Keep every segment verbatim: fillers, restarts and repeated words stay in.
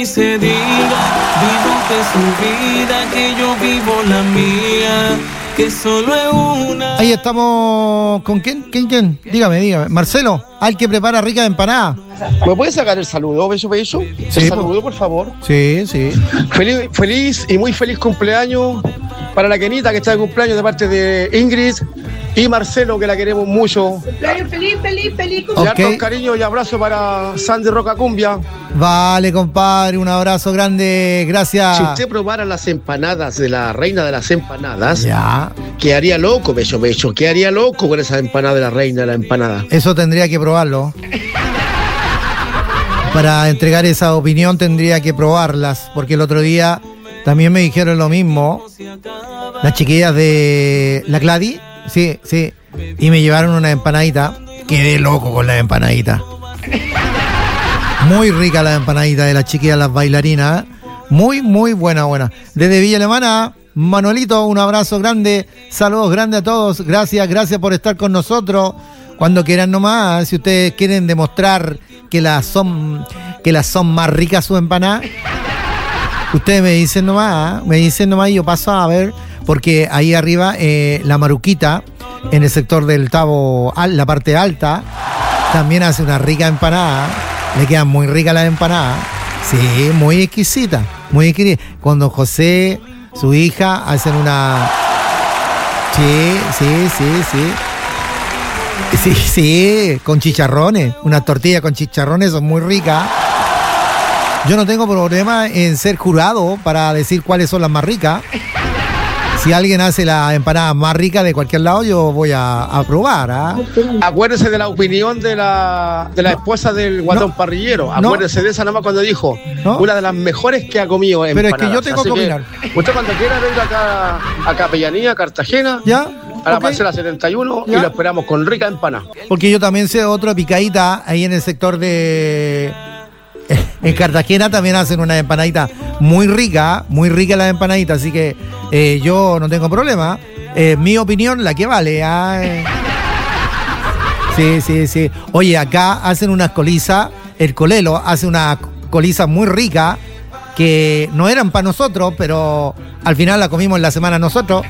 se diga, vivo que su vida, que yo vivo la mía, que solo es una. Ahí estamos. ¿Con quién? ¿Quién? ¿Quién? Dígame, dígame. Marcelo, al que prepara rica empanada. ¿Me puedes sacar el saludo, beso, beso? Sí, el saludo, por favor. Sí, sí. Feliz, feliz y muy feliz cumpleaños para la Kenita, que está de cumpleaños de parte de Ingrid y Marcelo, que la queremos mucho. Cumpleaños feliz, feliz, feliz. Y harto cariño y abrazo para Sandy Roca Cumbia. Vale, compadre, un abrazo grande, gracias. Si usted probara las empanadas de la reina de las empanadas, ya, quedaría loco, beso, beso, quedaría loco con esa empanada de la reina de la empanada. Eso tendría que probarlo. Para entregar esa opinión tendría que probarlas, porque el otro día también me dijeron lo mismo, las chiquillas de la Cladi, sí, sí, y me llevaron una empanadita. Quedé loco con la empanadita. Muy rica la empanadita de las chiquillas, las bailarinas, ¿eh? Muy, muy buena, buena. Desde Villa Alemana, Manuelito, un abrazo grande, saludos grandes a todos, gracias, gracias por estar con nosotros. Cuando quieran nomás, si ustedes quieren demostrar que las son, que las son más ricas sus empanadas, ustedes me dicen nomás, me dicen nomás y yo paso a ver, porque ahí arriba, eh, la Maruquita, en el sector del Tabo, la parte alta, también hace una rica empanada. Le quedan muy ricas las empanadas. Sí, muy exquisita, muy exquisita. Con don José, su hija, hacen una... Sí, sí, sí, sí. Sí, sí, con chicharrones. Unas tortillas con chicharrones son muy ricas. Yo no tengo problema en ser jurado para decir cuáles son las más ricas. Si alguien hace la empanada más rica de cualquier lado, yo voy a, a probar. ¿eh? Acuérdese de la opinión de la, de la no, esposa del guatón no, parrillero. Acuérdese no, de esa nomás cuando dijo, ¿no? Una de las mejores que ha comido empanadas. Pero es que yo tengo Así que opinar. Que usted cuando quiera venga acá a Capellanía, Cartagena, ¿ya? A la okay. parcela setenta y uno, ¿ya? Y lo esperamos con rica empanada. Porque yo también sé otra picadita ahí en el sector de... En Cartagena también hacen una empanadita muy rica, muy rica la empanadita, así que eh, yo no tengo problema. Eh, mi opinión, la que vale. ¿eh? Sí, sí, sí. Oye, acá hacen unas colizas, el Colelo hace una coliza muy rica, que no eran para nosotros, pero al final la comimos en la semana nosotros.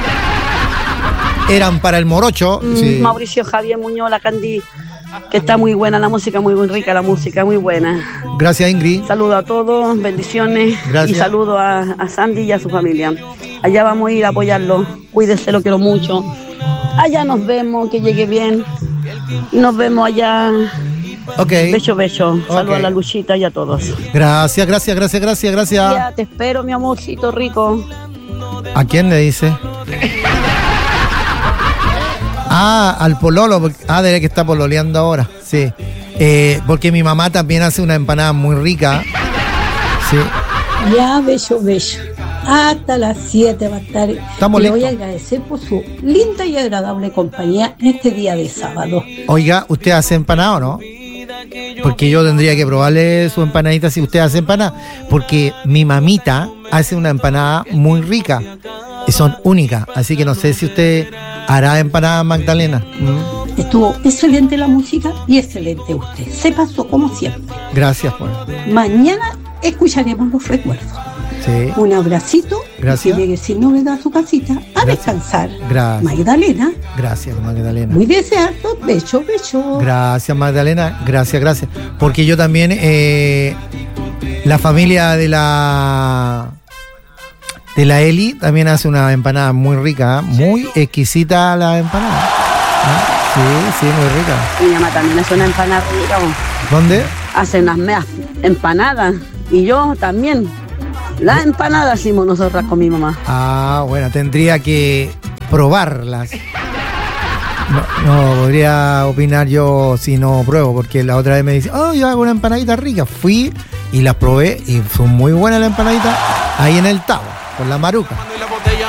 Eran para el morocho. Mm, sí. Mauricio Javier Muñoz, la Candí, que está muy buena la música, muy, muy rica la música, muy buena. Gracias, Ingrid. Saludo a todos, bendiciones. Gracias. Y saludo a, a Sandy y a su familia. Allá vamos a ir a apoyarlo. Cuídense, lo quiero mucho. Allá nos vemos, que llegue bien. Y nos vemos allá. Ok. Beso, beso. Okay. Saludo a la Luchita y a todos. Gracias, gracias, gracias, gracias, gracias. Ya te espero, mi amorcito rico. ¿A quién le dice? Ah, al pololo. Ah, debe que está pololeando ahora. Sí. Eh, porque mi mamá también hace una empanada muy rica. Sí. Ya, bello, bello. Hasta las siete va a estar. Estamos y le listos. voy a agradecer por su linda y agradable compañía en este día de sábado. Oiga, ¿usted hace empanada o no? Porque yo tendría que probarle su empanadita si usted hace empanada. Porque mi mamita hace una empanada muy rica. Y son únicas. Así que no sé si usted hará empanada Magdalena. ¿Mm? Estuvo excelente la música y excelente usted. Se pasó como siempre. Gracias, pues. Mañana escucharemos los recuerdos. Sí. Un abracito. Gracias. Que llegue sin novedad a su casita a Gracias. descansar. Gracias. Magdalena. Gracias, Magdalena. Muy deseado. Beso, beso. Gracias, Magdalena. Gracias, gracias. Porque yo también, eh, la familia de la de la Eli también hace una empanada muy rica, muy exquisita la empanada. ¿Ah? Sí, sí, muy rica. Mi mamá también hace una empanada rica. ¿Dónde? Hace unas meas empanadas. Y yo también. Las empanadas hicimos nosotras con mi mamá. Ah, bueno, tendría que probarlas. No, no podría opinar yo si no pruebo, porque la otra vez me dice, oh, yo hago una empanadita rica. Fui y las probé y son muy buenas las empanaditas ahí en el Tabo, con la Maruca.